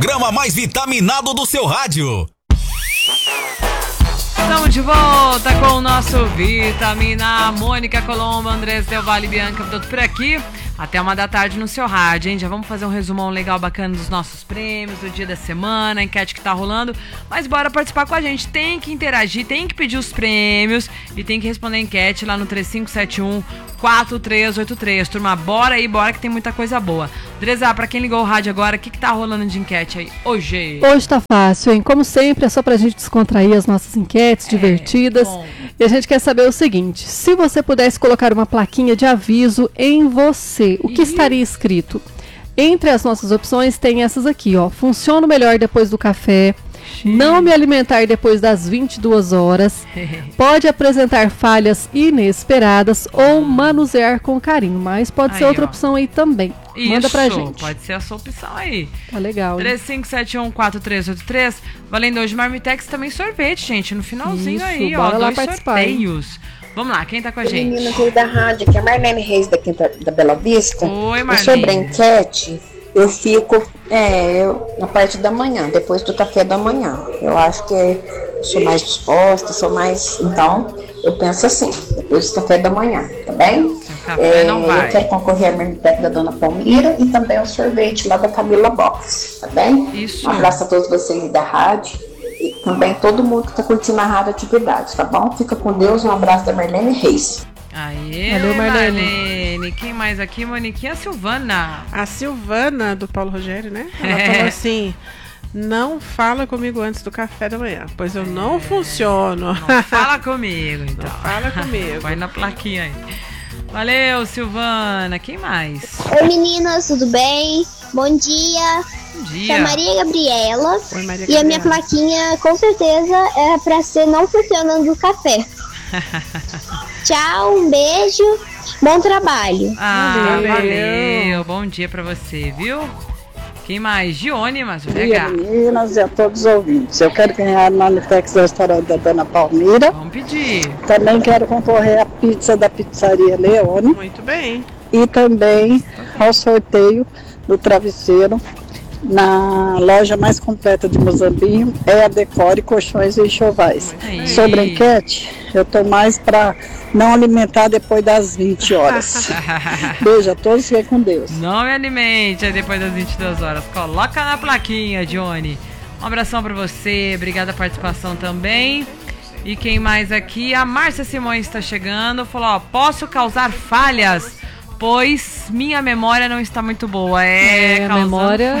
Programa mais vitaminado do seu rádio. Estamos de volta com o nosso Vitamina. Mônica Colombo, Andrés Del Valle, Bianca, tudo por aqui. Até 1h da tarde no seu rádio, hein? Já vamos fazer um resumão legal, bacana dos nossos prêmios, do dia da semana, a enquete que tá rolando. Mas bora participar com a gente. Tem que interagir, tem que pedir os prêmios e tem que responder a enquete lá no 3571-4383. Turma, bora aí, bora que tem muita coisa boa. Dresa, pra quem ligou o rádio agora, o que tá rolando de enquete aí hoje? Hoje tá fácil, hein? Como sempre, é só pra gente descontrair as nossas enquetes divertidas. Bom. E a gente quer saber o seguinte: se você pudesse colocar uma plaquinha de aviso em você, o que estaria escrito? Entre as nossas opções tem essas aqui, ó. Funciono melhor depois do café. Não me alimentar depois das 22 horas. Pode apresentar falhas inesperadas ou manusear com carinho. Mas pode ser outra opção aí também. Manda pra gente. Pode ser a sua opção aí. Tá legal. 3571-4383. Valendo hoje Marmitex, também sorvete, gente. No finalzinho isso, aí, bora ó. Lá 2 participar, sorteios. Vamos lá, quem tá com a gente? Menina aqui da rádio, que é a Marlene Reis daqui da Bela Vista. Oi, Marlene. Sobre a enquete, eu fico na parte da manhã, depois do café da manhã. Eu acho que eu sou mais disposta, então eu penso assim, depois do café da manhã, tá bem? Café não vai. Eu quero concorrer à Marmitex da Dona Palmira e também ao sorvete lá da Camila Box, tá bem? Isso. Um abraço a todos vocês da rádio. E também todo mundo que tá curtindo a rádio Atividades, tá bom? Fica com Deus, um abraço da Marlene Reis. Aê, valeu, Marlene. Quem mais aqui, Moniquinha? A Silvana. A Silvana, do Paulo Rogério, né? Ela falou assim: não fala comigo antes do café da manhã, pois eu não funciono. Não fala comigo, então. Não fala comigo. Vai na plaquinha aí. Valeu, Silvana. Quem mais? Oi, meninas, tudo bem? Bom dia. Bom dia. Sou a Maria Gabriela. Oi, Maria e Gabriela. a minha plaquinha, com certeza, era pra ser não funcionando o café. Tchau, um beijo, bom trabalho. Valeu. Bom dia pra você, viu? Quem mais? Gione, mas vou pegar. Meninas e a todos os ouvintes. Eu quero ganhar no Marmitex do restaurante da Dona Palmira. Vamos pedir. Também quero concorrer à pizza da pizzaria Leone. Muito bem. E também ao sorteio do travesseiro na loja mais completa de Mozambique, é a Decore Colchões e Enxovais. Sobre a enquete, eu tô mais para não alimentar depois das 20 horas. Beijo a todos, fiquem com Deus. Não me alimente depois das 22 horas. Coloca na plaquinha, Johnny. Um abração pra você, obrigada a participação também. E quem mais aqui? A Márcia Simões está chegando, falou, ó, posso causar falhas, pois minha memória não está muito boa. A memória...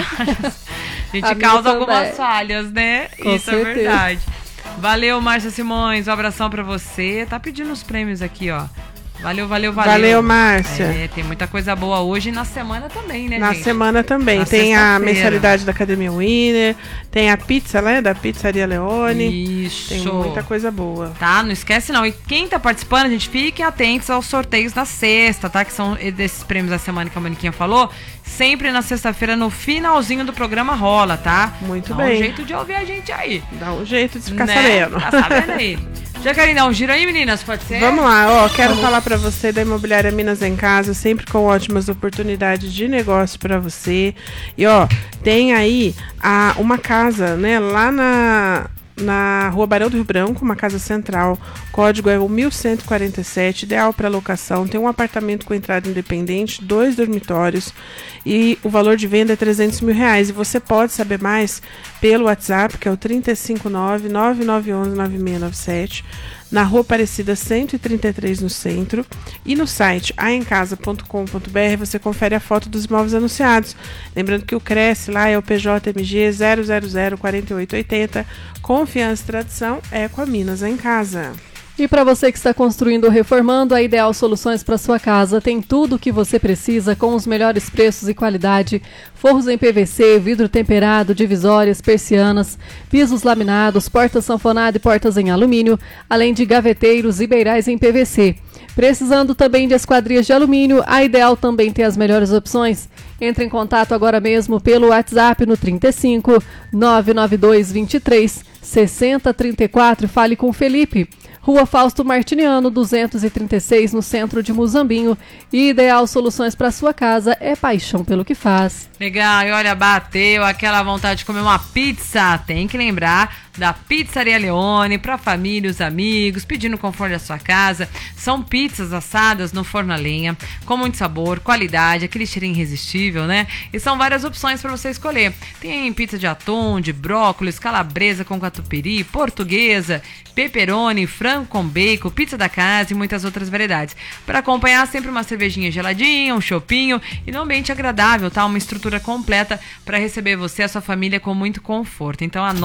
A gente causa algumas falhas, né? Com Isso certeza. É verdade. Valeu, Márcia Simões, um abração pra você. Tá pedindo os prêmios aqui, ó. Valeu. Valeu, Márcia. Tem muita coisa boa hoje e na semana também, né, Na gente? semana também. Na tem a sexta-feira. mensalidade da Academia Winner, tem a pizza, né, da Pizzaria Leone. Isso. Tem muita coisa boa. Tá, não esquece não. E quem tá participando, gente, fiquem atentos aos sorteios da sexta, tá? Que são desses prêmios da semana que a Moniquinha falou. Sempre na sexta-feira, no finalzinho do programa rola, tá? Muito Dá bem. um jeito de ouvir a gente aí. Dá um jeito de ficar né? sabendo. Tá sabendo aí. Já querem dar um giro aí, meninas? Pode ser? Vamos lá, ó, quero falar pra você da Imobiliária Minas em Casa, sempre com ótimas oportunidades de negócio pra você. E ó, tem aí uma casa, né, lá na Rua Barão do Rio Branco, uma casa central, código é o 1147, ideal para locação, tem um apartamento com entrada independente, 2 dormitórios e o valor de venda é R$300 mil. E você pode saber mais pelo WhatsApp, que é o 359-9911-9697, na Rua Aparecida 133 no centro, e no site aemcasa.com.br você confere a foto dos imóveis anunciados. Lembrando que o Cresce lá é o PJMG 0004880. Confiança e tradição é com a Minas em Casa. E para você que está construindo ou reformando, a Ideal Soluções para sua casa tem tudo o que você precisa com os melhores preços e qualidade. Forros em PVC, vidro temperado, divisórias, persianas, pisos laminados, portas sanfonadas e portas em alumínio, além de gaveteiros e beirais em PVC. Precisando também de esquadrias de alumínio, a Ideal também tem as melhores opções. Entre em contato agora mesmo pelo WhatsApp no 35 992 23 6034 e fale com o Felipe. Rua Fausto Martiniano, 236, no centro de Muzambinho. Ideal Soluções para sua casa é paixão pelo que faz. Legal, e olha, bateu aquela vontade de comer uma pizza. Tem que lembrar da Pizzaria Leone, para família, os amigos, pedindo conforto da sua casa. São pizzas assadas no forno a lenha, com muito sabor, qualidade, aquele cheirinho irresistível, né? E são várias opções para você escolher. Tem pizza de atum, de brócolis, calabresa com catupiry, portuguesa, pepperoni, frango com bacon, pizza da casa e muitas outras variedades. Para acompanhar, sempre uma cervejinha geladinha, um chopinho e num ambiente agradável, tá? Uma estrutura completa para receber você e a sua família com muito conforto. Então,